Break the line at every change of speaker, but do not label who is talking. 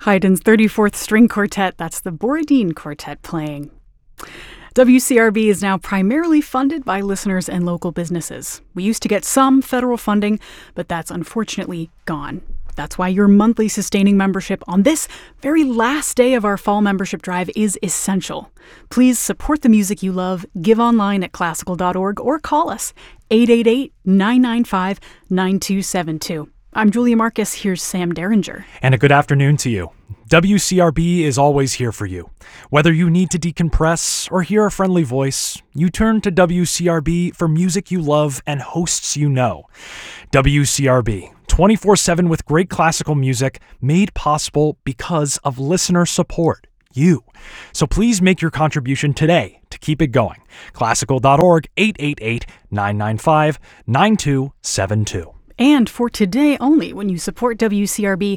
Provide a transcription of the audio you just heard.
Haydn's 34th String Quartet, that's the Borodin Quartet playing. WCRB is now primarily funded by listeners and local businesses. We used to get some federal funding, but that's unfortunately gone. That's why your monthly sustaining membership on this very last day of our fall membership drive is essential. Please support the music you love, give online at classical.org, or call us 888-995-9272. I'm Julia Marcus. Here's Sam Derringer.
And a good afternoon to you. WCRB is always here for you. Whether you need to decompress or hear a friendly voice, you turn to WCRB for music you love and hosts you know. WCRB, 24/7 with great classical music made possible because of listener support. You. So please make your contribution today to keep it going. Classical.org, 888-995-9272.
And for today only, when you support WCRB,